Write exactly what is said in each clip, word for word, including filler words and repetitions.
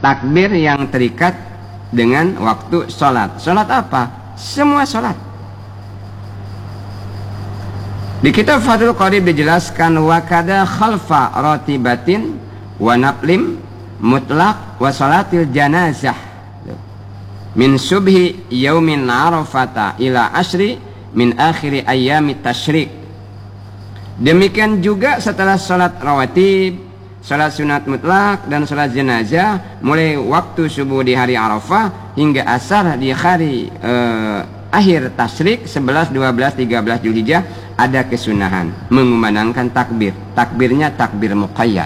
takbir yang terikat dengan waktu sholat. Sholat apa? Semua sholat. Di kitab Fathul Qorib dijelaskan wakada khalfa ratibatin wa naflim mutlaq wa salatil janazah min subhi yaumin arafata ila asri min akhiri ayami tasyrik. Demikian juga setelah salat rawatib, salat sunat mutlak dan salat jenazah mulai waktu subuh di hari Arafah hingga asar di hari eh, akhir tasyrik sebelas, dua belas, tiga belas Zulhijjah ada kesunahan mengumandangkan takbir. Takbirnya takbir muqayyad.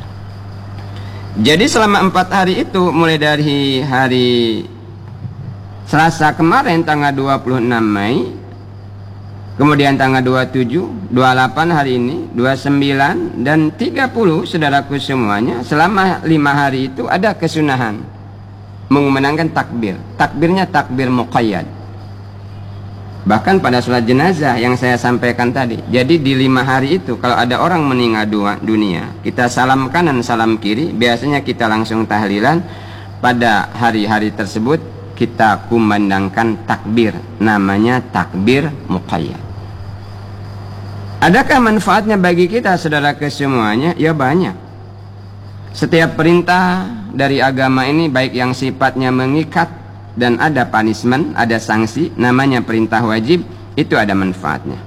Jadi selama empat hari itu mulai dari hari Selasa kemarin tanggal dua puluh enam Mei, kemudian tanggal dua puluh tujuh, dua puluh delapan hari ini, dua puluh sembilan dan tiga puluh saudaraku semuanya, selama lima hari itu ada kesunahan mengumandangkan takbir. Takbirnya takbir muqayyad. Bahkan pada sholat jenazah yang saya sampaikan tadi. Jadi di lima hari itu kalau ada orang meninggal dunia, kita salam kanan salam kiri, biasanya kita langsung tahlilan. Pada hari-hari tersebut kita kumandangkan takbir, namanya takbir muqayyad. Adakah manfaatnya bagi kita saudara kesemuanya? Ya banyak. Setiap perintah dari agama ini baik yang sifatnya mengikat dan ada punishment, ada sanksi, namanya perintah wajib, itu ada manfaatnya.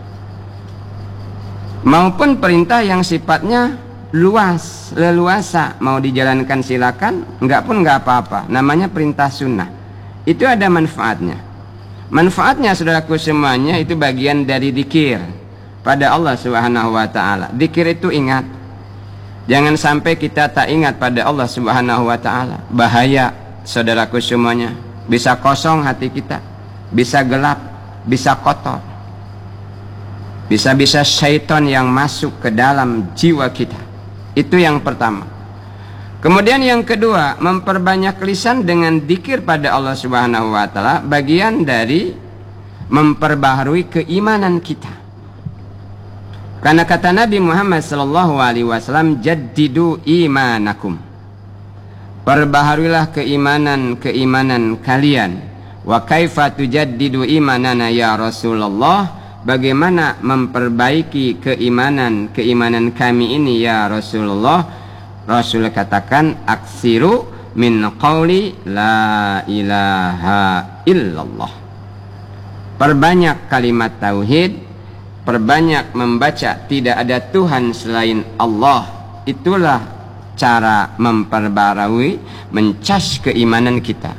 Maupun perintah yang sifatnya luas, leluasa, mau dijalankan silakan, enggak pun enggak apa-apa, namanya perintah sunnah. Itu ada manfaatnya. Manfaatnya saudaraku semuanya itu bagian dari dzikir pada Allah Subhanahu wa taala. Dzikir itu ingat. Jangan sampai kita tak ingat pada Allah Subhanahu wa taala. Bahaya saudaraku semuanya. Bisa kosong hati kita, bisa gelap, bisa kotor. Bisa-bisa syaitan yang masuk ke dalam jiwa kita. Itu yang pertama. Kemudian yang kedua, memperbanyak lisan dengan dzikir pada Allah Subhanahu wa taala, bagian dari memperbaharui keimanan kita. Karena kata Nabi Muhammad sallallahu alaihi wasallam, jaddidu imanakum. Perbaharuilah keimanan-keimanan kalian. Wa kaifa tujaddidu imanana ya Rasulullah? Bagaimana memperbaiki keimanan-keimanan kami ini ya Rasulullah? Rasul katakan, aksiru min qawli la ilaha illallah. Perbanyak kalimat tauhid, perbanyak membaca tidak ada Tuhan selain Allah. Itulah cara memperbarui, mencas keimanan kita.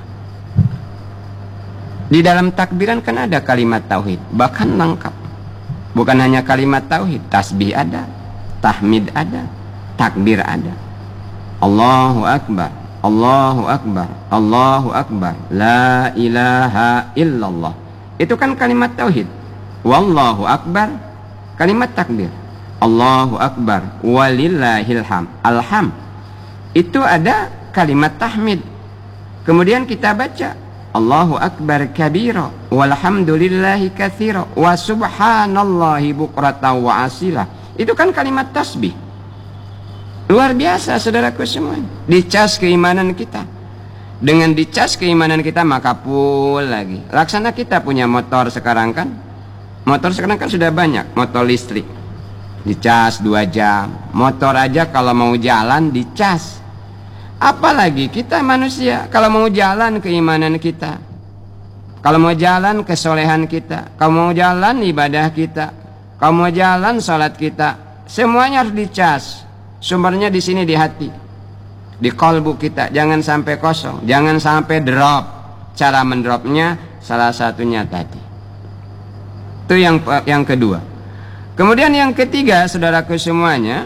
Di dalam takbiran kan ada kalimat tauhid, bahkan lengkap. Bukan hanya kalimat tauhid, tasbih ada, tahmid ada, takbir ada. Allahu Akbar, Allahu Akbar, Allahu Akbar, la ilaha illallah. Itu kan kalimat tauhid. Wallahu Akbar, kalimat takbir. Allahu Akbar, walillahil ham. Alham, itu ada kalimat tahmid. Kemudian kita baca Allahu Akbar kabira, walhamdulillahi katsira, wa subhanallahi bukratan wa asila. Itu kan kalimat tasbih. Luar biasa saudaraku semua. Dicas keimanan kita. Dengan dicas keimanan kita maka pul lagi. Laksana kita punya motor sekarang kan. Motor sekarang kan sudah banyak. Motor listrik. Dicas dua jam. Motor aja kalau mau jalan dicas. Apalagi kita manusia. Kalau mau jalan keimanan kita. Kalau mau jalan kesolehan kita. Kalau mau jalan ibadah kita. Kalau mau jalan sholat kita. Semuanya harus dicas. Sumbernya di sini di hati, di kalbu kita. Jangan sampai kosong, jangan sampai drop. Cara mendropnya salah satunya tadi. Itu yang yang kedua. Kemudian yang ketiga, saudaraku semuanya,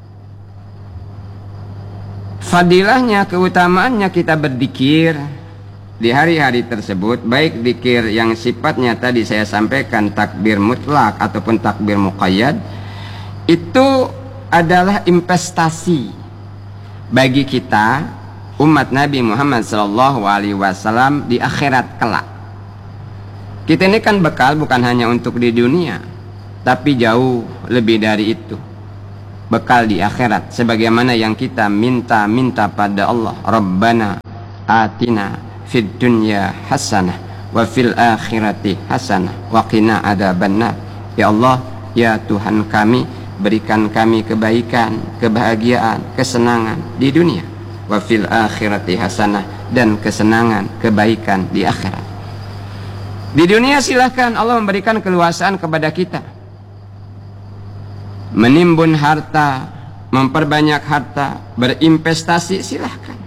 fadilahnya, keutamaannya kita berzikir di hari-hari tersebut, baik zikir yang sifatnya tadi saya sampaikan takbir mutlak ataupun takbir muqayyad, itu adalah investasi bagi kita umat Nabi Muhammad sallallahu alaihi wasallam di akhirat kelak. Kita ini kan bekal bukan hanya untuk di dunia, tapi jauh lebih dari itu. Bekal di akhirat sebagaimana yang kita minta-minta pada Allah, Rabbana atina fid dunya hasanah wa fil akhirati hasanah wa qina adzabannar. Ya Allah, ya Tuhan kami, berikan kami kebaikan, kebahagiaan, kesenangan di dunia, wa fil akhirati hasanah, dan kesenangan, kebaikan di akhirat. Di dunia silahkan Allah memberikan keluasaan kepada kita, menimbun harta, memperbanyak harta, berinvestasi silahkan.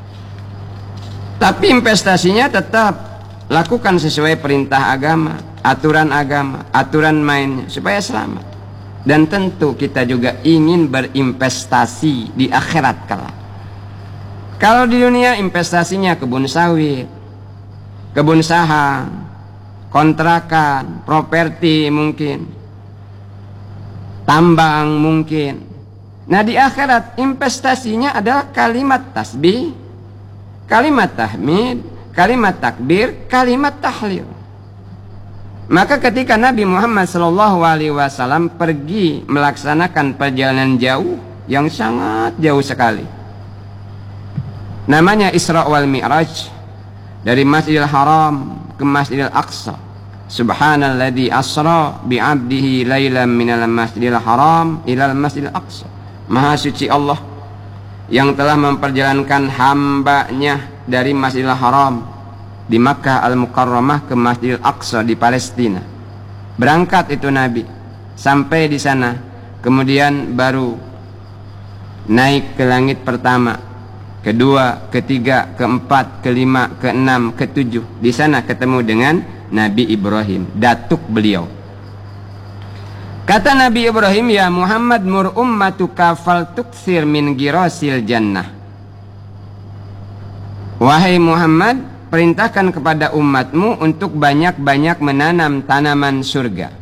Tapi investasinya tetap lakukan sesuai perintah agama, aturan agama, aturan mainnya supaya selamat. Dan tentu kita juga ingin berinvestasi di akhirat kelak. Kalau di dunia investasinya kebun sawit, kebun saham, kontrakan, properti mungkin, tambang mungkin. Nah di akhirat investasinya adalah kalimat tasbih, kalimat tahmid, kalimat takbir, kalimat tahlil. Maka ketika Nabi Muhammad shallallahu alaihi wasallam pergi melaksanakan perjalanan jauh yang sangat jauh sekali, namanya Isra wal Mi'raj, dari Masjidil Haram ke Masjidil Aqsa. Subhanalladzi asra bi'abdihi lailan minal Masjidil Haram ilal Masjidil Aqsa. Maha suci Allah yang telah memperjalankan hambanya dari Masjidil Haram di Makkah Al-Mukarramah ke Masjidil Aqsa di Palestina. Berangkat itu Nabi sampai di sana, kemudian baru naik ke langit pertama, kedua, ketiga, keempat, kelima, keenam, ketujuh. Di sana ketemu dengan Nabi Ibrahim, datuk beliau. Kata Nabi Ibrahim, ya Muhammad, mur ummatuka fal tuksir min girasil jannah. Wahai Muhammad, perintahkan kepada umatmu untuk banyak-banyak menanam tanaman surga.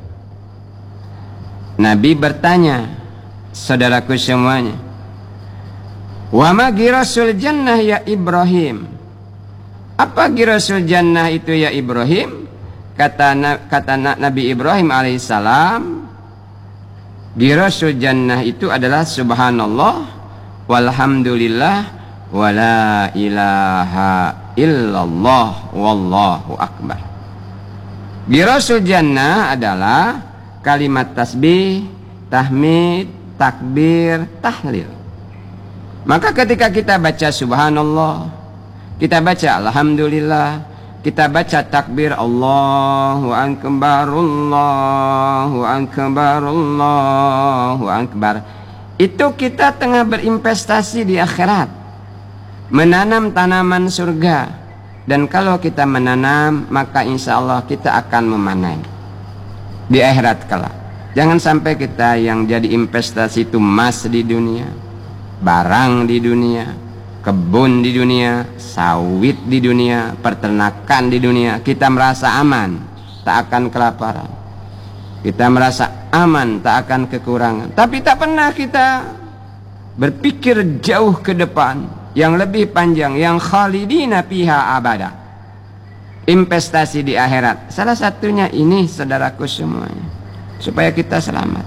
Nabi bertanya, saudaraku semuanya, wa ma girasul jannah ya Ibrahim? Apa girasul jannah itu ya Ibrahim? Kata, kata Nabi Ibrahim alaihissalam, girasul jannah itu adalah subhanallah walhamdulillah wala ilaha illallah wallahu akbar. Girasul jannah adalah kalimat tasbih, tahmid, takbir, tahlil. Maka ketika kita baca subhanallah, kita baca alhamdulillah, kita baca takbir Allahu akbar, Allahu akbar, Allahu akbar, itu kita tengah berinvestasi di akhirat, menanam tanaman surga. Dan kalau kita menanam, maka insya Allah kita akan memanen di akhirat kelak. Jangan sampai kita yang jadi investasi itu emas di dunia, barang di dunia, kebun di dunia, sawit di dunia, peternakan di dunia. Kita merasa aman, tak akan kelaparan. Kita merasa aman, tak akan kekurangan. Tapi tak pernah kita berpikir jauh ke depan, yang lebih panjang, yang khalidina fiha abada, investasi di akhirat. Salah satunya ini, saudaraku semuanya, supaya kita selamat.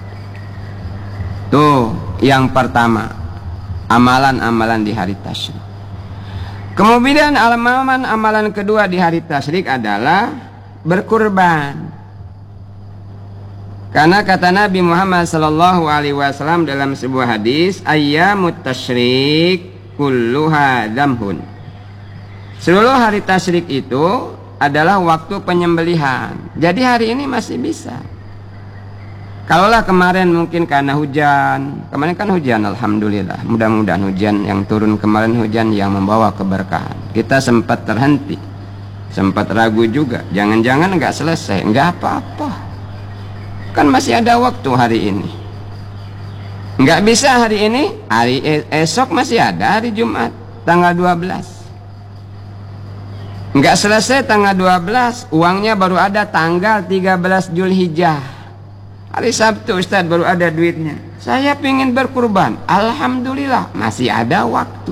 Tuh yang pertama, amalan-amalan di hari tasyrik. Kemudian amalan-amalan kedua di hari tasyrik adalah berkurban. Karena kata Nabi Muhammad sallallahu alaihi wasallam dalam sebuah hadis, ayyamut tasyrik kulluha damhun. Seluruh hari tasyrik itu adalah waktu penyembelihan. Jadi hari ini masih bisa. Kalaulah kemarin mungkin karena hujan, kemarin kan hujan, alhamdulillah, mudah-mudahan hujan yang turun kemarin hujan yang membawa keberkahan. Kita sempat terhenti, sempat ragu juga, jangan-jangan nggak selesai, nggak apa-apa, kan masih ada waktu hari ini. Nggak bisa hari ini, hari esok masih ada, hari Jumat tanggal dua belas. Nggak selesai tanggal dua belas, uangnya baru ada tanggal tiga belas Zulhijjah. Hari Sabtu Ustaz baru ada duitnya. Saya ingin berkurban. Alhamdulillah masih ada waktu.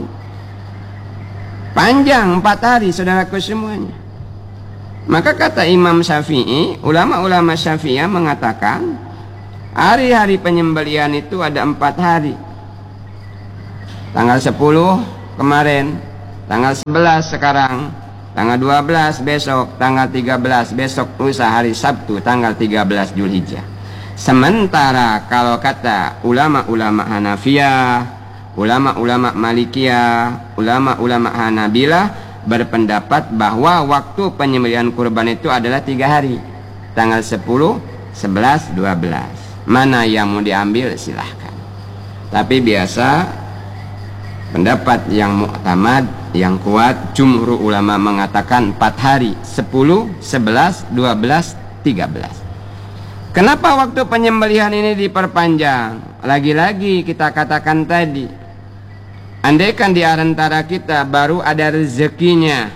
Panjang empat hari saudaraku semuanya. Maka kata Imam Syafi'i, ulama-ulama Syafi'iyah mengatakan hari-hari penyembelihan itu ada empat hari. Tanggal sepuluh kemarin tanggal sebelas sekarang, tanggal dua belas besok, tanggal tiga belas besok, lusa hari Sabtu tanggal tiga belas Zulhijjah. Sementara kalau kata ulama-ulama Hanafiyah, ulama-ulama Malikiyah, ulama-ulama Hanabilah berpendapat bahwa waktu penyembelihan kurban itu adalah tiga hari, tanggal sepuluh, sebelas, dua belas. Mana yang mau diambil silahkan. Tapi biasa pendapat yang muktamad, yang kuat, jumhur ulama mengatakan empat hari, sepuluh, sebelas, dua belas, tiga belas. Kenapa waktu penyembelihan ini diperpanjang? Lagi-lagi kita katakan tadi, andaikan di antara kita baru ada rezekinya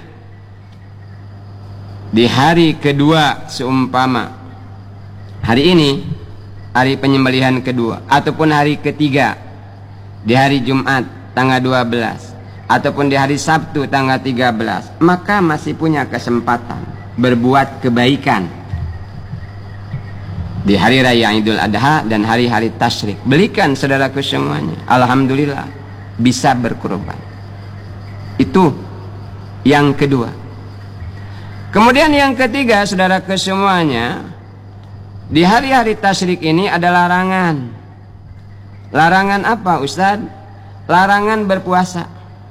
di hari kedua, seumpama hari ini hari penyembelihan kedua, ataupun hari ketiga di hari Jumat tanggal dua belas, ataupun di hari Sabtu tanggal tiga belas, maka masih punya kesempatan berbuat kebaikan di hari raya Idul Adha dan hari-hari tasyrik. Belikan saudaraku semuanya, alhamdulillah bisa berkurban. Itu yang kedua. Kemudian yang ketiga, saudaraku semuanya, di hari-hari tasyrik ini ada larangan. Larangan apa, Ustaz? Larangan berpuasa.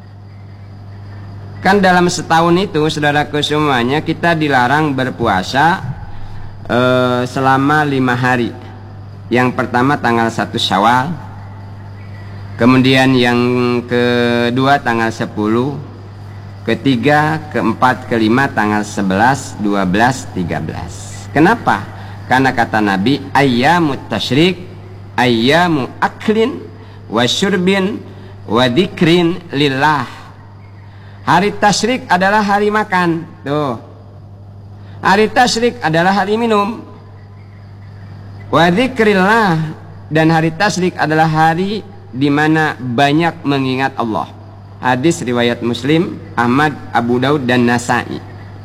Kan dalam setahun itu, saudaraku semuanya, kita dilarang berpuasa Uh, selama lima hari. Yang pertama tanggal satu Syawal, kemudian yang kedua tanggal sepuluh, ketiga, keempat, kelima tanggal sebelas, dua belas, tiga belas. Kenapa? Karena kata Nabi, ayyamut tasyrik ayyamu aklin wa syurbin wa dzikrin lillah. Hari tasyrik adalah hari makan. Tuh, hari tasyrik adalah hari minum. Wa dzikrillah, dan hari tasyrik adalah hari di mana banyak mengingat Allah. Hadis riwayat Muslim, Ahmad, Abu Daud dan Nasai.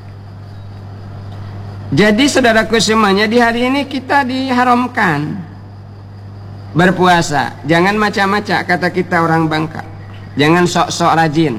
Jadi saudaraku semuanya, di hari ini kita diharamkan berpuasa. Jangan macam-macam kata kita orang Bangka. Jangan sok-sok rajin.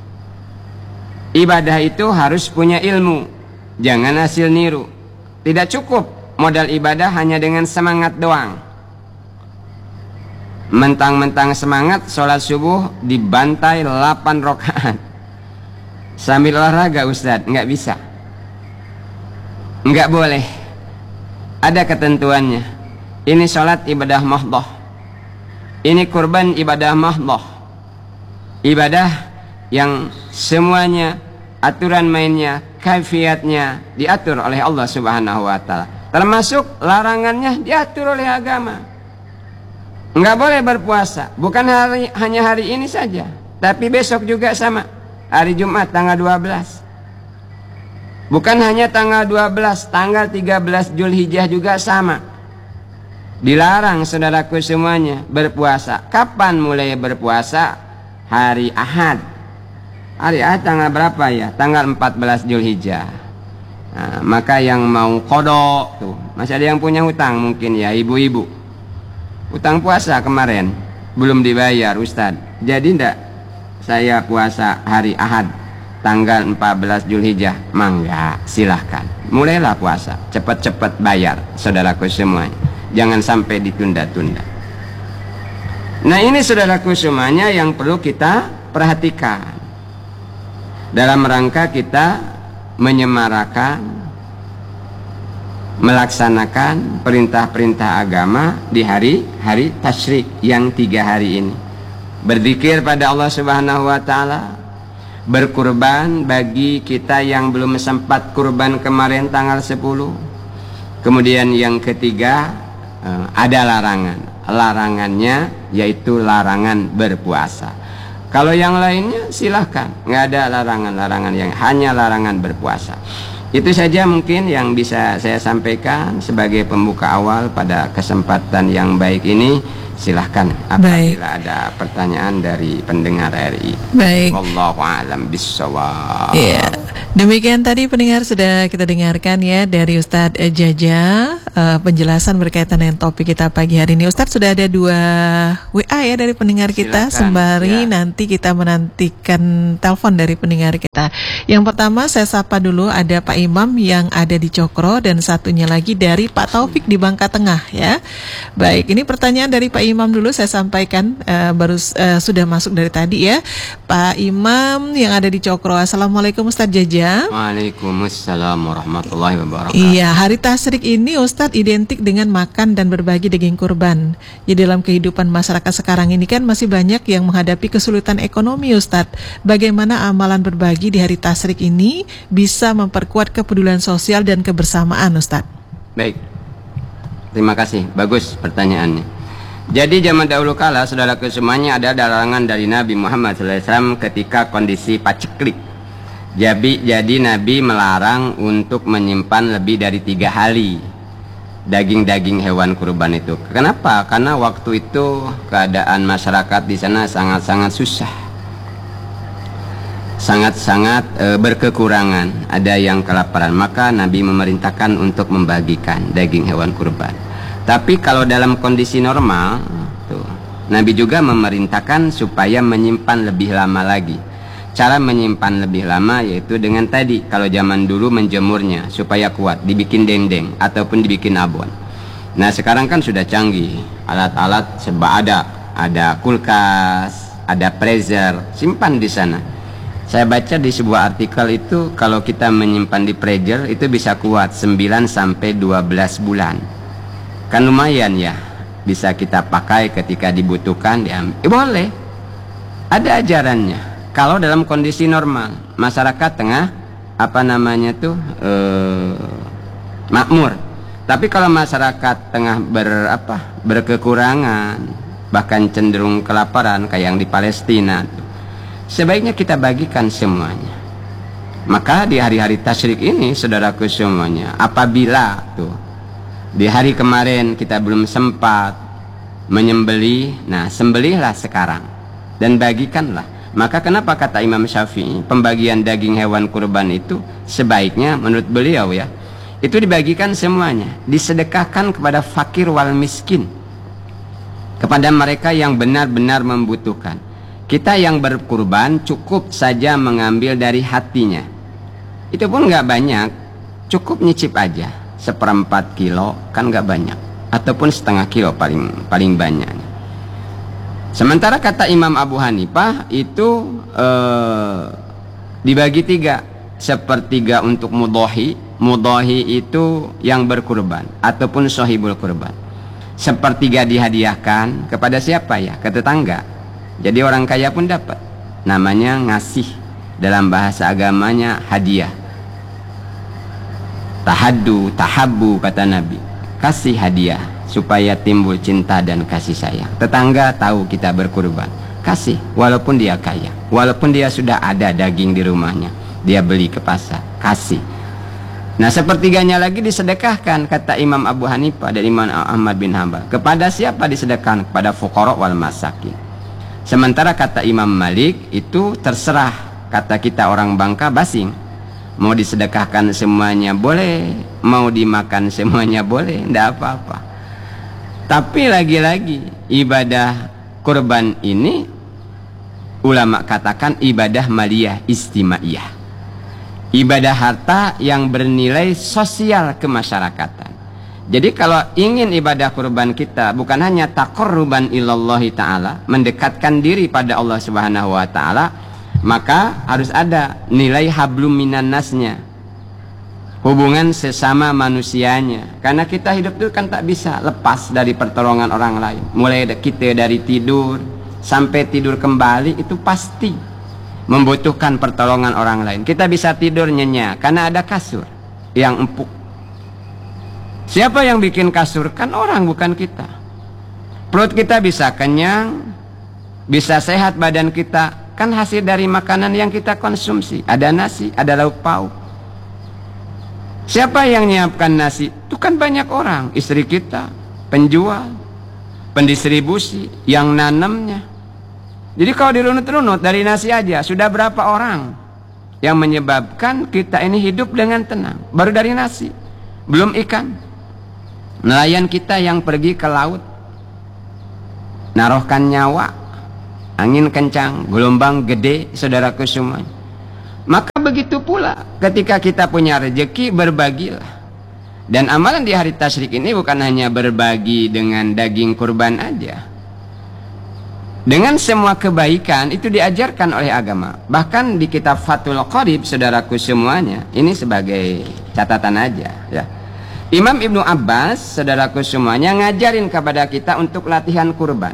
Ibadah itu harus punya ilmu. Jangan hasil niru. Tidak cukup modal ibadah hanya dengan semangat doang. Mentang-mentang semangat, sholat subuh dibantai delapan rakaat sambil olahraga, Ustadz. Nggak bisa, nggak boleh. Ada ketentuannya. Ini sholat ibadah mahdhah, ini kurban ibadah mahdhah, ibadah yang semuanya aturan mainnya, kaifiatnya diatur oleh Allah Subhanahu wa taala. Termasuk larangannya diatur oleh agama. Enggak boleh berpuasa, bukan hari, hanya hari ini saja, tapi besok juga sama. Hari Jumat tanggal dua belas. Bukan hanya tanggal dua belas, tanggal tiga belas Zulhijjah juga sama. Dilarang saudaraku semuanya berpuasa. Kapan mulai berpuasa? Hari Ahad. Hari Ahad tanggal berapa ya? Tanggal empat belas Zulhijjah. Nah, maka yang mau kodok tuh, masih ada yang punya hutang mungkin ya, ibu-ibu. Hutang puasa kemarin belum dibayar, Ustadz. Jadi ndak saya puasa hari Ahad tanggal empat belas Zulhijjah? Mangga, silahkan. Mulailah puasa, cepat-cepat bayar saudaraku semuanya. Jangan sampai ditunda-tunda. Nah, ini saudaraku semuanya yang perlu kita perhatikan dalam rangka kita menyemarakan, melaksanakan perintah-perintah agama di hari-hari tasyrik yang tiga hari ini. Berzikir pada Allah Subhanahu wa taala, berkurban bagi kita yang belum sempat kurban kemarin tanggal sepuluh. Kemudian yang ketiga, ada larangan. Larangannya yaitu larangan berpuasa. Kalau yang lainnya silahkan, nggak ada larangan-larangan, yang hanya larangan berpuasa. Itu saja mungkin yang bisa saya sampaikan sebagai pembuka awal pada kesempatan yang baik ini. Silahkan apabila Baik. ada pertanyaan dari pendengar R I. Baik. Wallahu a'lam bishawab. Iya. Demikian tadi pendengar sudah kita dengarkan ya dari Ustadz Jaja uh, penjelasan berkaitan dengan topik kita pagi hari ini. Ustadz sudah ada dua W A ya dari pendengar kita. Silakan, sembari ya. Nanti kita menantikan telepon dari pendengar kita. Yang pertama saya sapa dulu ada Pak Imam yang ada di Cokro dan satunya lagi dari Pak Taufik di Bangka Tengah ya. Baik, ini pertanyaan dari Pak Imam dulu saya sampaikan uh, baru uh, sudah masuk dari tadi ya. Pak Imam yang ada di Cokro. Assalamualaikum Ustadz Jaja. Waalaikumsalam warahmatullahi wabarakatuh. Iya, hari tasyrik ini Ustadz identik dengan makan dan berbagi daging kurban. Ya, dalam kehidupan masyarakat sekarang ini kan masih banyak yang menghadapi kesulitan ekonomi Ustadz. Bagaimana amalan berbagi di hari tasyrik ini bisa memperkuat kepedulian sosial dan kebersamaan Ustadz? Baik, terima kasih, bagus pertanyaannya. Jadi zaman dahulu kala, saudaraku semuanya, ada larangan dari Nabi Muhammad shallallahu alaihi wasallam ketika kondisi paceklik. Jadi, jadi Nabi melarang untuk menyimpan lebih dari tiga hari daging-daging hewan kurban itu. Kenapa? Karena waktu itu keadaan masyarakat di sana sangat-sangat susah, sangat-sangat e, berkekurangan, ada yang kelaparan. Maka Nabi memerintahkan untuk membagikan daging hewan kurban. Tapi kalau dalam kondisi normal, tuh, Nabi juga memerintahkan supaya menyimpan lebih lama lagi. Cara menyimpan lebih lama yaitu dengan tadi, kalau zaman dulu menjemurnya supaya kuat, dibikin dendeng ataupun dibikin abon. Nah sekarang kan sudah canggih, alat-alat serba ada, ada kulkas, ada freezer, simpan di sana. Saya baca di sebuah artikel itu kalau kita menyimpan di freezer itu bisa kuat sembilan sampai dua belas bulan. Kan lumayan ya, bisa kita pakai ketika dibutuhkan diambil. Eh, boleh, ada ajarannya. Kalau dalam kondisi normal, masyarakat tengah apa namanya tuh eh, makmur. Tapi kalau masyarakat tengah ber apa berkekurangan, bahkan cenderung kelaparan kayak yang di Palestina tuh, sebaiknya kita bagikan semuanya. Maka di hari-hari tasyrik ini, saudaraku semuanya, apabila tuh di hari kemarin kita belum sempat menyembelih, nah sembelihlah sekarang dan bagikanlah. Maka kenapa kata Imam Syafi'i pembagian daging hewan kurban itu sebaiknya menurut beliau ya, itu dibagikan semuanya, disedekahkan kepada fakir wal miskin, kepada mereka yang benar-benar membutuhkan. Kita yang berkurban cukup saja mengambil dari hatinya, itu pun nggak banyak, cukup nyicip aja seperempat kilo, kan nggak banyak, ataupun setengah kilo paling paling banyak. Sementara kata Imam Abu Hanifah itu eh, dibagi tiga, sepertiga untuk mudhahi. Mudhahi itu yang berkurban ataupun sohibul kurban. Sepertiga dihadiahkan kepada siapa ya? Ke tetangga. Jadi orang kaya pun dapat. Namanya ngasih, dalam bahasa agamanya hadiah. Tahaddu, tahabbu kata Nabi. Kasih hadiah supaya timbul cinta dan kasih sayang. Tetangga tahu kita berkurban, kasih, walaupun dia kaya, walaupun dia sudah ada daging di rumahnya, dia beli ke pasar, kasih. Nah sepertiganya lagi disedekahkan kata Imam Abu Hanifah dan Imam Ahmad bin Hanbal. Kepada siapa disedekahkan? Kepada fuqara wal masakin. Sementara kata Imam Malik itu terserah, kata kita orang Bangka basing, mau disedekahkan semuanya boleh, mau dimakan semuanya boleh, tidak apa-apa. Tapi lagi-lagi ibadah kurban ini ulama katakan ibadah maliyah istimaiyah, ibadah harta yang bernilai sosial kemasyarakatan. Jadi kalau ingin ibadah kurban kita bukan hanya taqarruban ilallahi ta'ala, mendekatkan diri pada Allah subhanahu wa ta'ala, maka harus ada nilai hablum minan nasnya, hubungan sesama manusianya. Karena kita hidup itu kan tak bisa lepas dari pertolongan orang lain. Mulai kita dari tidur sampai tidur kembali itu pasti membutuhkan pertolongan orang lain. Kita bisa tidur nyenyak karena ada kasur yang empuk. Siapa yang bikin kasur? Kan orang, bukan kita. Perut kita bisa kenyang, bisa sehat badan kita, kan hasil dari makanan yang kita konsumsi. Ada nasi, ada lauk pauk. Siapa yang nyiapkan nasi? Itu kan banyak orang, istri kita, penjual. pendistribusi, yang nanamnya. Jadi kalau dirunut-runut dari nasi aja sudah berapa orang yang menyebabkan kita ini hidup dengan tenang. Baru dari nasi, belum ikan. Nelayan kita yang pergi ke laut, naruhkan nyawa, angin kencang, gelombang gede, saudaraku semuanya. Maka begitu pula ketika kita punya rezeki, berbagilah. Dan amalan di hari tasyrik ini bukan hanya berbagi dengan daging kurban aja. Dengan semua kebaikan itu diajarkan oleh agama. Bahkan di kitab Fathul Qorib, saudaraku semuanya, ini sebagai catatan aja ya. Imam Ibnu Abbas, saudaraku semuanya, ngajarin kepada kita untuk latihan kurban.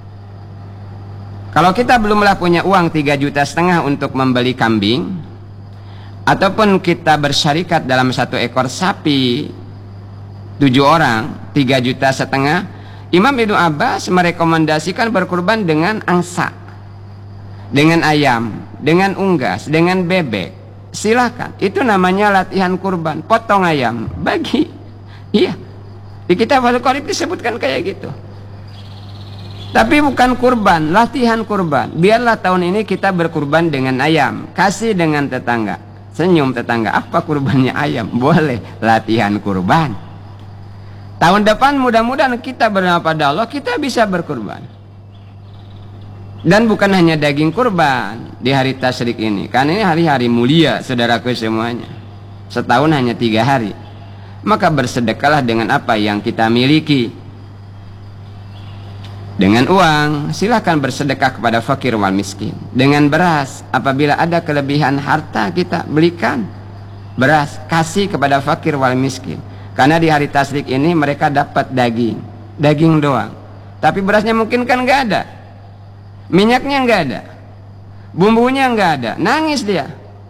Kalau kita belumlah punya uang tiga juta setengah untuk membeli kambing, ataupun kita bersyarikat dalam satu ekor sapi tujuh orang tiga juta setengah, Imam Ibnu Abbas merekomendasikan berkurban dengan angsa, dengan ayam, dengan unggas, dengan bebek. Silakan, itu namanya latihan kurban. Potong ayam, bagi. Iya, di kitab Al-Qorib disebutkan kayak gitu. Tapi bukan kurban, latihan kurban. Biarlah tahun ini kita berkurban dengan ayam, kasih dengan tetangga. Senyum tetangga, apa kurbannya ayam? Boleh, latihan kurban. Tahun depan mudah-mudahan kita berdoa pada Allah, kita bisa berkurban. Dan bukan hanya daging kurban di hari tasyrik ini, karena ini hari-hari mulia, saudaraku semuanya. Setahun hanya tiga hari. Maka bersedekahlah dengan apa yang kita miliki. Dengan uang, silakan bersedekah kepada fakir wal miskin. Dengan beras, apabila ada kelebihan harta, kita belikan beras, kasih kepada fakir wal miskin. Karena di hari tasyrik ini mereka dapat daging, daging doang. Tapi berasnya mungkin kan nggak ada, minyaknya nggak ada, bumbunya nggak ada, nangis dia.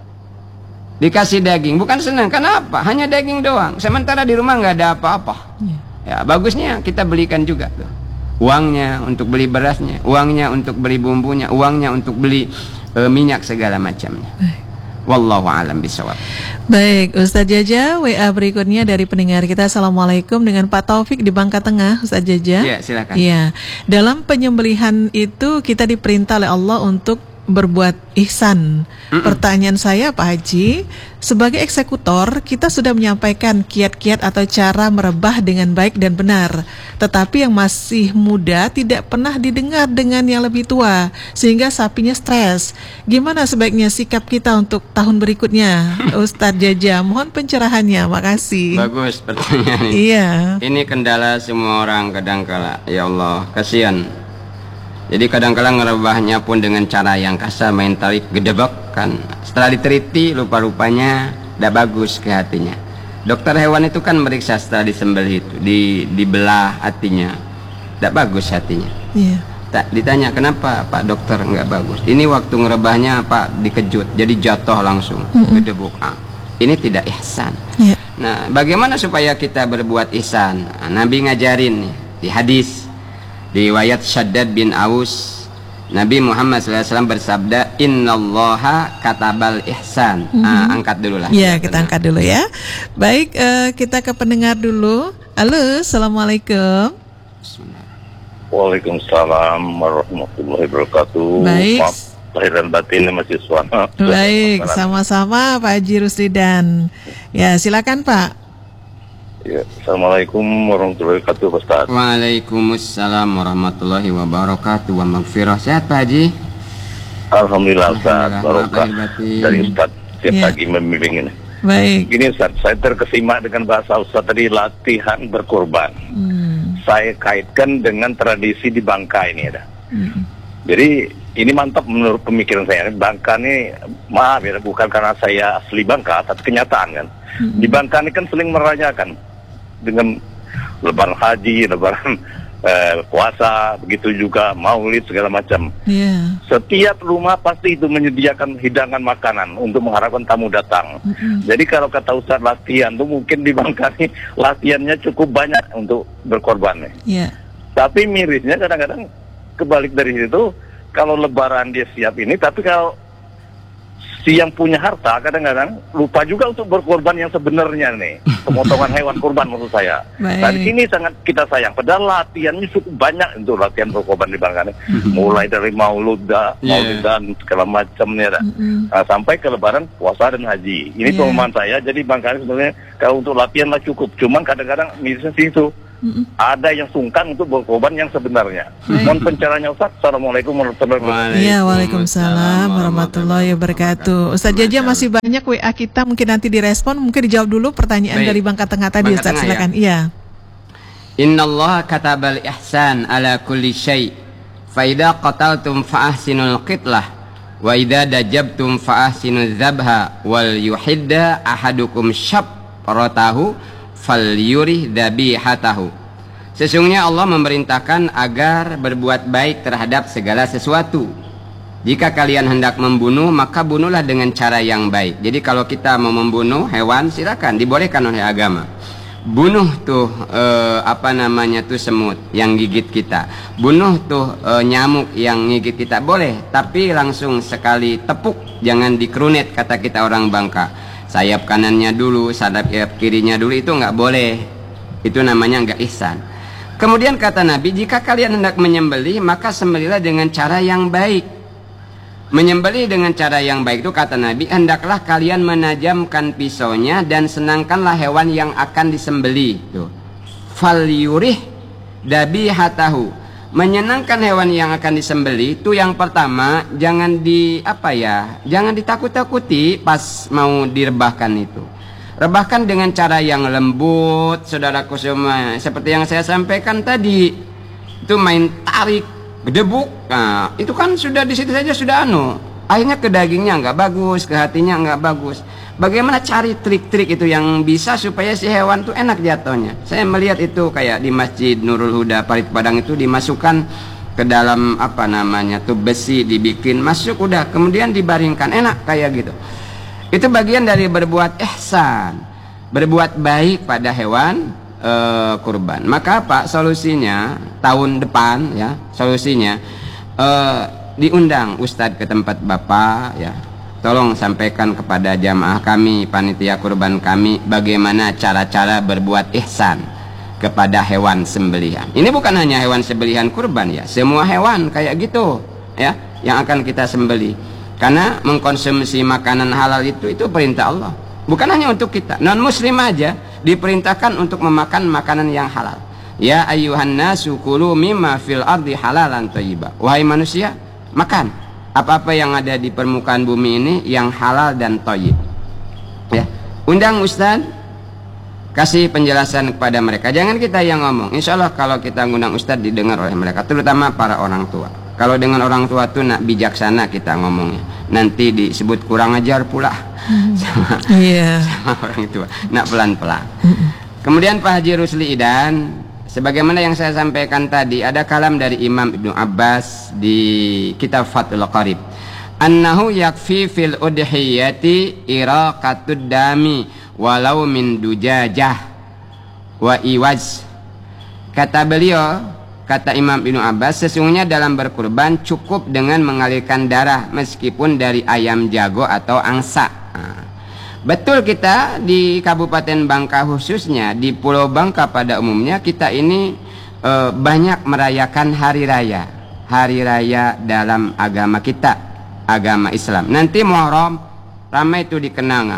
Dikasih daging, bukan senang, kenapa? Hanya daging doang, sementara di rumah nggak ada apa-apa. Ya, bagusnya kita belikan juga tuh. Uangnya untuk beli berasnya, uangnya untuk beli bumbunya, uangnya untuk beli e, minyak segala macamnya. Wallahu a'lam bishawab. Baik, Ustadz Jaja, W A berikutnya dari pendengar kita. Assalamualaikum, dengan Pak Taufik di Bangka Tengah, Ustadz Jaja. Iya, silakan. Iya, dalam penyembelihan itu kita diperintah oleh Allah untuk berbuat ihsan. Mm-mm. Pertanyaan saya, Pak Haji, sebagai eksekutor kita sudah menyampaikan kiat-kiat atau cara merebah dengan baik dan benar, tetapi yang masih muda tidak pernah didengar dengan yang lebih tua, sehingga sapinya stres. Gimana sebaiknya sikap kita untuk tahun berikutnya, Ustadz Jaja? Mohon pencerahannya, makasih. Bagus pertanyaan ini. Iya. Ini kendala semua orang kadangkala. Ya Allah, kasihan. Jadi kadang-kala ngerebahnya pun dengan cara yang kasar, main tarik gedebek kan. Setelah diteliti rupa-rupanya tidak bagus ke hatinya. Dokter hewan itu kan meriksa setelah disembelih itu, di dibelah hatinya, tidak bagus hatinya. Iya. Tak ditanya kenapa Pak Dokter nggak bagus. Ini waktu ngerebahnya Pak dikejut, jadi jatuh langsung gedebuk. Ah, ini tidak ihsan. Iya. Nah, bagaimana supaya kita berbuat ihsan? Nah, Nabi ngajarin nih di hadis. Riwayat Syaddad bin Aus, Nabi Muhammad shallallahu alaihi wasallam bersabda, Innallaha katabal ihsan. Mm-hmm. Nah, angkat dulu lah. Ya, kita angkat dulu ya. Baik, uh, kita ke pendengar dulu. Halo, Assalamualaikum. Waalaikumsalam warahmatullahi wabarakatuh. Baik. Maaf, lahir dan batinnya masih suara. Baik, sama-sama Pak Haji Rusdidan. Ya, silakan Pak. Ya, Assalamualaikum warahmatullahi wabarakatuh, Ustaz. Waalaikumsalam warahmatullahi wabarakatuh. Wa maghfirah. Sehat Pak Haji? Alhamdulillah, Ustaz. Barokah dari Ustaz tiap ya. pagi membimbing ini. Baik. Gini Ustaz, saya terkesima dengan bahasa Ustaz tadi, latihan berkorban. Hmm. Saya kaitkan dengan tradisi di Bangka ini ada. Hmm. Jadi ini mantap menurut pemikiran saya. Bangka ini, maaf ya, bukan karena saya asli Bangka, tapi kenyataan kan. Hmm. Di Bangka ini kan sering merayakan dengan lebaran haji, lebaran eh, puasa, begitu juga maulid segala macam. Yeah. Setiap rumah pasti itu menyediakan hidangan makanan untuk mengharapkan tamu datang. Mm-hmm. Jadi kalau kata Ustaz latihan tuh mungkin di Bangka ini latihannya cukup banyak untuk berkorban. Yeah. Tapi mirisnya kadang-kadang kebalik dari situ, kalau lebaran dia siap ini, tapi kalau si yang punya harta kadang-kadang lupa juga untuk berkorban yang sebenarnya nih, pemotongan hewan kurban maksud saya. Baik. Nah di sini sangat kita sayang, padahal latihannya cukup banyak untuk latihan berkorban di Bangka nih. Mulai dari maulud, Yeah. maulid dan segala macamnya, Mm-mm. nah, sampai ke lebaran, puasa dan haji. Ini Yeah. pemahaman saya. Jadi Bangka ini sebenarnya kalau untuk latihan lah cukup. Cuman kadang-kadang misalnya itu Mm-mm. ada yang sungkan untuk berkorban yang sebenarnya. Baik. Mohon pencerahannya Ustaz. Assalamualaikum warahmatullahi wabarakatuh. Iya, waalaikumsalam warahmatullahi wabarakatuh. Ustaz Jaja, masih banyak W A kita, mungkin nanti direspon, mungkin dijawab dulu pertanyaan Baik. dari Bangka Tengah tadi, Bangka Ustaz, Tengah, silakan. Iya. Innallaha katabal ihsan ala kulli syai' fa idza qataltum fa ahsinul qitlah wa idza dajabtum fa ahsinuz zabha wal yuhidda ahadukum syafratahu falyurih dzabihatahu. Sesungguhnya Allah memerintahkan agar berbuat baik terhadap segala sesuatu. Jika kalian hendak membunuh, maka bunuhlah dengan cara yang baik. Jadi kalau kita mau membunuh hewan, silakan, dibolehkan oleh agama. Bunuh tuh eh, apa namanya tuh semut yang gigit kita, bunuh tuh eh, nyamuk yang gigit kita, boleh. Tapi langsung sekali tepuk, jangan dikerunet, kata kita orang Bangka. Sayap kanannya dulu, sayap kirinya dulu, itu nggak boleh. Itu namanya nggak ihsan. Kemudian kata Nabi, jika kalian hendak menyembelih, maka sembelihlah dengan cara yang baik. Menyembelih dengan cara yang baik itu kata Nabi, hendaklah kalian menajamkan pisaunya dan senangkanlah hewan yang akan disembelih. Tuh. Falyurih dabihatahu. Menyenangkan hewan yang akan disembelih itu yang pertama, jangan di apa ya? Jangan ditakut-takuti pas mau direbahkan itu. Rebahkan dengan cara yang lembut, saudaraku semua. Seperti yang saya sampaikan tadi, itu main tarik, gedebuk. Nah, itu kan sudah di situ saja sudah anu. Akhirnya ke dagingnya nggak bagus, ke hatinya nggak bagus. Bagaimana cari trik-trik itu yang bisa supaya si hewan itu enak jatuhnya. Saya melihat itu kayak di Masjid Nurul Huda Parit Padang itu dimasukkan ke dalam apa namanya tuh besi, dibikin masuk udah, kemudian dibaringkan, enak kayak gitu. Itu bagian dari berbuat ihsan, berbuat baik pada hewan e, kurban. Maka apa solusinya tahun depan ya? Solusinya e, diundang Ustadz ke tempat Bapak ya. Tolong sampaikan kepada jamaah kami, panitia kurban kami, bagaimana cara-cara berbuat ihsan kepada hewan sembelihan. Ini bukan hanya hewan sembelihan kurban ya, semua hewan kayak gitu ya yang akan kita sembelih. Karena mengkonsumsi makanan halal itu itu perintah Allah. Bukan hanya untuk kita, non muslim aja diperintahkan untuk memakan makanan yang halal. Ya ayyuhan nasu kulu mimma fil ardi halalan thayyiba. Wahai manusia, makan apa-apa yang ada di permukaan bumi ini yang halal dan thayyib. Ya, undang Ustaz, kasih penjelasan kepada mereka. Jangan kita yang ngomong. Insya Allah kalau kita ngundang Ustaz didengar oleh mereka, terutama para orang tua. Kalau dengan orang tua tuh nak bijaksana kita ngomongnya. Nanti disebut kurang ajar pula hmm. sama, yeah. sama orang tua. Nak pelan-pelan. Hmm. Kemudian Pak Haji Rusli Idan, sebagaimana yang saya sampaikan tadi, ada kalam dari Imam Ibnu Abbas di kitab Fathul Qarib. Annahu yakfi fil udhiyati iraqatud dami walau min dujajah wa iwaz. Kata beliau, kata Imam Ibnu Abbas, sesungguhnya dalam berkurban cukup dengan mengalirkan darah meskipun dari ayam jago atau angsa. Nah, betul, kita di Kabupaten Bangka khususnya, di Pulau Bangka pada umumnya, kita ini e, banyak merayakan hari raya. Hari raya dalam agama kita, agama Islam. Nanti Muharram ramai itu di Kenanga.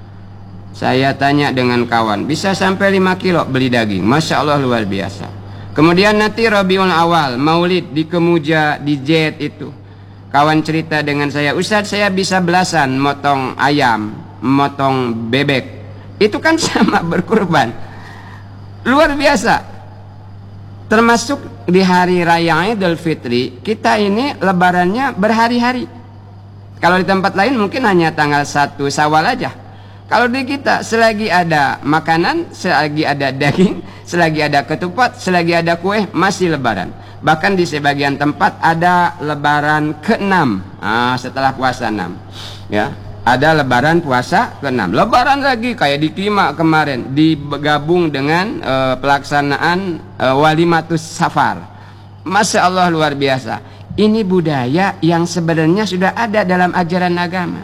Saya tanya dengan kawan, bisa sampai lima kilo beli daging. Masya Allah luar biasa. Kemudian nanti Rabiul Awal, Maulid di Kemuja, di Jet itu. Kawan cerita dengan saya, Ustadz saya bisa belasan motong ayam, motong bebek. Itu kan sama berkurban. Luar biasa. Termasuk di hari raya Idul Fitri, kita ini lebarannya berhari-hari. Kalau di tempat lain mungkin hanya tanggal satu Syawal aja. Kalau di kita selagi ada makanan, selagi ada daging, selagi ada ketupat, selagi ada kue, masih lebaran. Bahkan di sebagian tempat ada lebaran keenam, ah, setelah puasa enam. Ya, ada lebaran puasa keenam. Lebaran lagi kayak di Kima kemarin digabung dengan uh, pelaksanaan uh, Walimatus Safar. Masya Allah luar biasa. Ini budaya yang sebenarnya sudah ada dalam ajaran agama.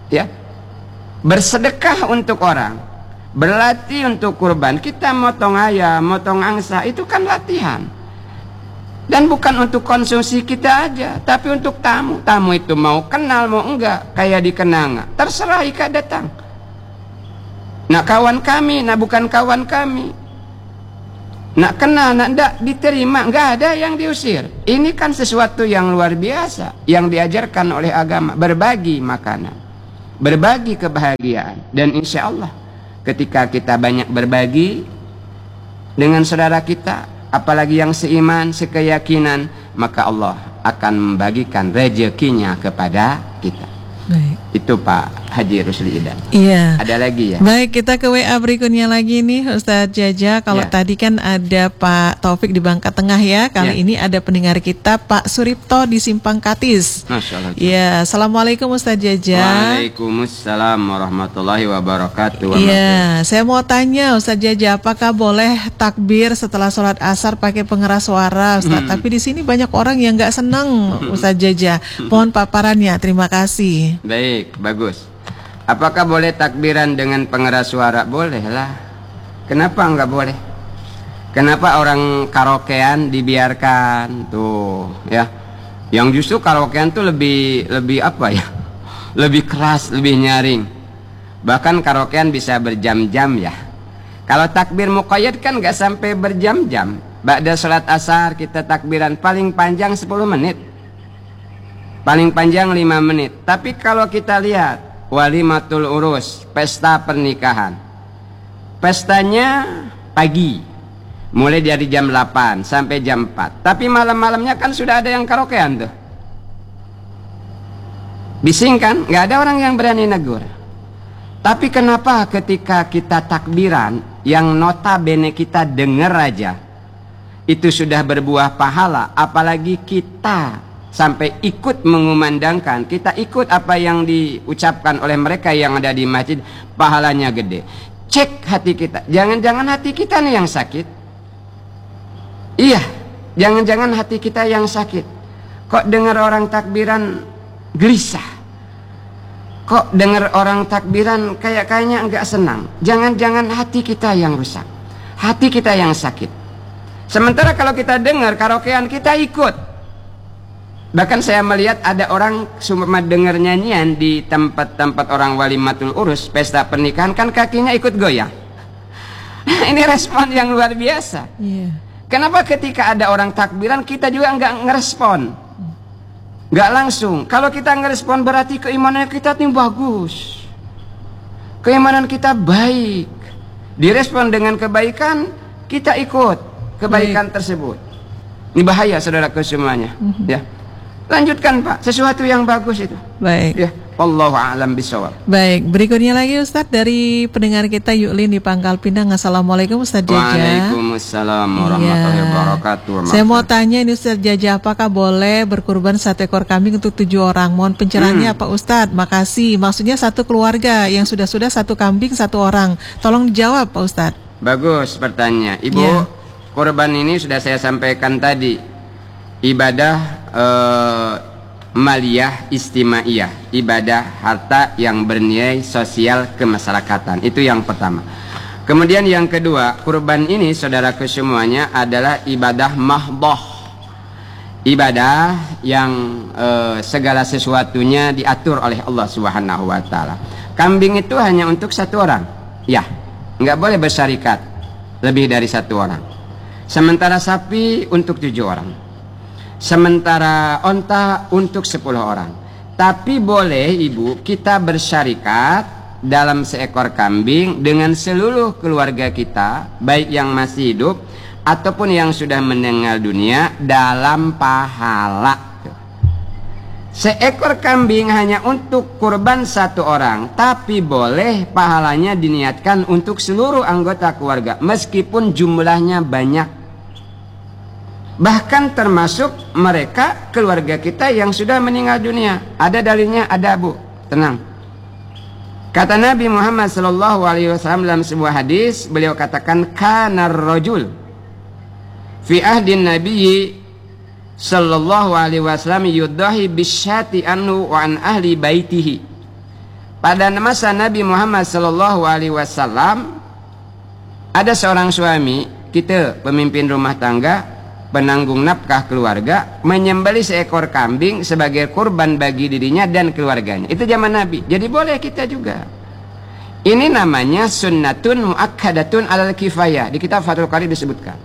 Ya. Bersedekah untuk orang, berlatih untuk kurban. Kita motong ayam, motong angsa, itu kan latihan. Dan bukan untuk konsumsi kita aja, tapi untuk tamu. Tamu itu mau kenal mau enggak, kayak di Kenanga, terserah Ika datang. Nak kawan kami, nak bukan kawan kami, nak kenal, nak enggak, diterima, enggak ada yang diusir. Ini kan sesuatu yang luar biasa yang diajarkan oleh agama, berbagi makanan, berbagi kebahagiaan. Dan insya Allah ketika kita banyak berbagi dengan saudara kita, apalagi yang seiman, sekeyakinan, maka Allah akan membagikan rezekinya kepada kita. Baik. Itu Pak Haji Rusli Idan. Iya. Ada lagi ya? Baik, kita ke W A berikutnya lagi nih Ustadz Jaja. Kalau Ya. tadi kan ada Pak Taufik di Bangka Tengah ya. Kali Ya. ini ada pendengar kita Pak Suripto di Simpang Katis. Masya Allah. Iya, Assalamualaikum Ustadz Jaja. Waalaikumsalam warahmatullahi wabarakatuh. Iya, saya mau tanya Ustadz Jaja, apakah boleh takbir setelah sholat asar pakai pengeras suara Ustadz? Hmm. Tapi di sini banyak orang yang nggak seneng Ustadz Jaja. Mohon paparannya, terima kasih. Baik, bagus. Apakah boleh takbiran dengan pengeras suara? Boleh lah. Kenapa enggak boleh? Kenapa orang karaokean dibiarkan tuh ya? Yang justru karaokean tuh lebih lebih apa ya? Lebih keras, lebih nyaring. Bahkan karaokean bisa berjam-jam ya. Kalau takbir muqayyad kan enggak sampai berjam-jam. Ba'da salat asar kita takbiran paling panjang sepuluh menit. Paling panjang lima menit. Tapi kalau kita lihat walimatul urus, pesta pernikahan, pestanya pagi, mulai dari jam delapan sampai jam empat. Tapi malam-malamnya kan sudah ada yang karaokean tuh. Bising kan? Gak ada orang yang berani negur. Tapi kenapa ketika kita takbiran yang notabene kita dengar aja itu sudah berbuah pahala, apalagi kita sampai ikut mengumandangkan, kita ikut apa yang diucapkan oleh mereka yang ada di masjid, pahalanya gede. Cek hati kita, jangan-jangan hati kita nih yang sakit. Iya, jangan-jangan hati kita yang sakit. Kok dengar orang takbiran gelisah? Kok dengar orang takbiran kayak-kayaknya enggak senang? Jangan-jangan hati kita yang rusak, hati kita yang sakit. Sementara kalau kita dengar karaokean, kita ikut. Bahkan saya melihat ada orang cuma dengar nyanyian di tempat-tempat orang walimatul urus, pesta pernikahan, kan kakinya ikut goyang. Ini respon yang luar biasa. Iya. Kenapa ketika ada orang takbiran kita juga nggak ngerespon, nggak langsung? Kalau kita ngerespon berarti keimanan kita tim bagus, keimanan kita baik. Direspon dengan kebaikan, kita ikut kebaikan baik tersebut. Ini bahaya saudaraku semuanya. Mm-hmm. Ya. Lanjutkan Pak, sesuatu yang bagus itu. Baik. Ya, wallahu a'lam bishawab. Baik, berikutnya lagi Ustadz dari pendengar kita Yuklin di Pangkal Pinang. Assalamualaikum Ustadz Jaja. Waalaikumsalam warahmatullahi Iya. wabarakatuh. Saya mau tanya ini Ustadz Jaja, apakah boleh berkurban satu ekor kambing untuk tujuh orang? Mohon pencerahannya Hmm. Pak Ustadz. Makasih. Maksudnya satu keluarga yang sudah-sudah satu kambing satu orang. Tolong dijawab Pak Ustadz. Bagus pertanyaan Ibu. Ya. Kurban ini sudah saya sampaikan tadi. Ibadah eh, maliyah istimaiyah, ibadah harta yang bernilai sosial kemasyarakatan. Itu yang pertama. Kemudian yang kedua, kurban ini saudaraku semuanya adalah ibadah mahdhah, ibadah yang eh, segala sesuatunya diatur oleh Allah Subhanahu wa taala. Kambing itu hanya untuk satu orang, ya, nggak boleh bersarikat lebih dari satu orang. Sementara sapi untuk tujuh orang, sementara onta untuk sepuluh orang. Tapi boleh Ibu kita bersyarikat dalam seekor kambing dengan seluruh keluarga kita, baik yang masih hidup ataupun yang sudah meninggal dunia, dalam pahala. Seekor kambing hanya untuk kurban satu orang, tapi boleh pahalanya diniatkan untuk seluruh anggota keluarga meskipun jumlahnya banyak. Bahkan termasuk mereka keluarga kita yang sudah meninggal dunia. Ada dalilnya, ada Bu. Tenang. Kata Nabi Muhammad sallallahu alaihi wasallam dalam sebuah hadis, beliau katakan kanar rajul fi ahdin nabiyyi sallallahu alaihi wasallam yudahi bisyati anhu wa an ahli baitihi. pada masa Nabi Muhammad Sallallahu Alaihi Wasallam ada seorang suami, kita pemimpin rumah tangga, penanggung nafkah keluarga, menyembelih seekor kambing sebagai kurban bagi dirinya dan keluarganya. Itu zaman Nabi. Jadi boleh kita juga. Ini namanya sunnatun muakkadatun alal kifayah. Di kitab Fathul Qarib disebutkan.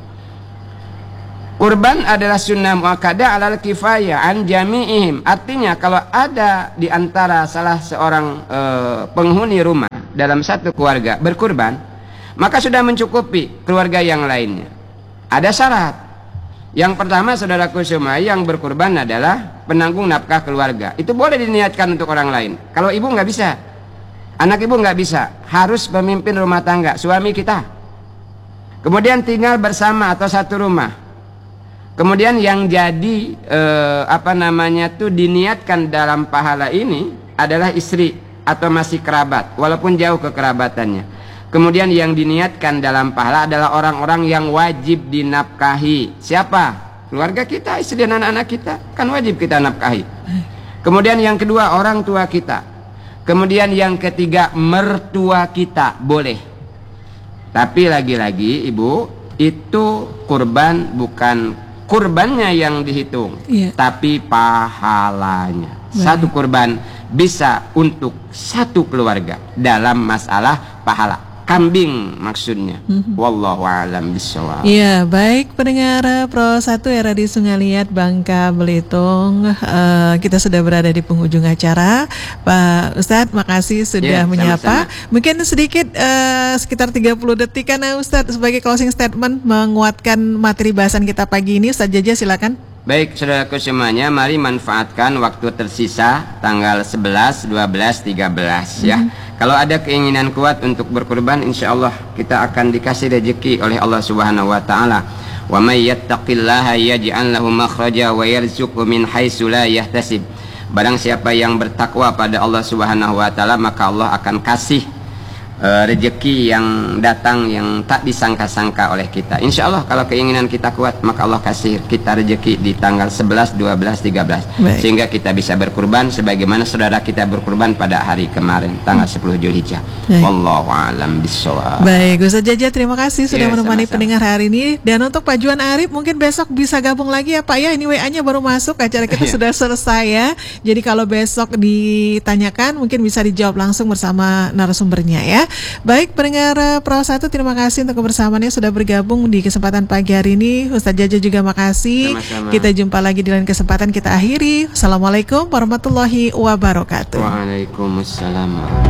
Kurban adalah sunnah muakkadah alal kifayah an jami'ihim. Artinya kalau ada di antara salah seorang e, penghuni rumah dalam satu keluarga berkurban, maka sudah mencukupi keluarga yang lainnya. Ada syarat. Yang pertama, saudaraku semua, yang berkurban adalah penanggung nafkah keluarga. Itu boleh diniatkan untuk orang lain. Kalau ibu nggak bisa, anak ibu nggak bisa, harus pemimpin rumah tangga, suami kita. Kemudian tinggal bersama atau satu rumah. Kemudian yang jadi eh, apa namanya tuh diniatkan dalam pahala ini adalah istri atau masih kerabat, walaupun jauh kekerabatannya. Kemudian yang diniatkan dalam pahala adalah orang-orang yang wajib dinafkahi. Siapa? Keluarga kita, istri dan anak-anak kita. Kan wajib kita nafkahi. Kemudian yang kedua, orang tua kita. Kemudian yang ketiga, mertua kita. Boleh. Tapi lagi-lagi, Ibu, itu kurban bukan kurbannya yang dihitung. Iya. Tapi pahalanya. Baik. Satu kurban bisa untuk satu keluarga dalam masalah pahala. Kambing maksudnya. Mm-hmm. Wallahu a'lam bishawab. Iya, baik pendengar Pro satu R A di Sungaliat Bangka Belitung. Uh, kita sudah berada di penghujung acara. Pak Ustadz, makasih sudah yeah, menyapa. Sama-sama. Mungkin sedikit uh, sekitar tiga puluh detik karena Ustadz sebagai closing statement menguatkan materi bahasan kita pagi ini. Ustadz Jaja silakan. Baik, saudaraku semuanya, mari manfaatkan waktu tersisa tanggal sebelas, dua belas, tiga belas mm-hmm. ya. Kalau ada keinginan kuat untuk berkurban, insya Allah kita akan dikasih rezeki oleh Allah Subhanahu Wa Taala. Wa may yattaqillaha yaj'al lahu makhraja wa yarzuqhu min haitsu la yahtasib. Barang siapa yang bertakwa pada Allah Subhanahu Wa Taala, maka Allah akan kasih uh, rezeki yang datang yang tak disangka-sangka oleh kita. Insya Allah kalau keinginan kita kuat, maka Allah kasih kita rezeki di tanggal sebelas, dua belas, tiga belas. Baik. Sehingga kita bisa berkurban sebagaimana saudara kita berkurban pada hari kemarin tanggal sepuluh Zulhijjah. Wallahu a'lam bishawab. Baik, Ustaz Jaja, terima kasih sudah yeah, menemani sama-sama pendengar hari ini. Dan untuk Pak Juan Arif mungkin besok bisa gabung lagi ya Pak ya. Ini W A-nya baru masuk, acara kita yeah. sudah selesai ya. Jadi kalau besok ditanyakan mungkin bisa dijawab langsung bersama narasumbernya ya. Baik, pendengar Pro satu, terima kasih untuk kebersamaannya sudah bergabung di kesempatan pagi hari ini. Ustaz Jaja juga makasih. Sama-sama. Kita jumpa lagi di lain kesempatan, kita akhiri. Assalamualaikum warahmatullahi wabarakatuh. Waalaikumsalam.